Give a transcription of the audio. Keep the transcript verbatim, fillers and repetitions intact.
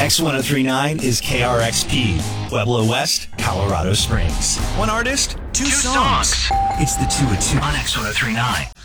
X ten thirty-nine is K R X P, Pueblo West, Colorado Springs. One artist, two, Two songs. songs. It's the two at two on X ten thirty-nine.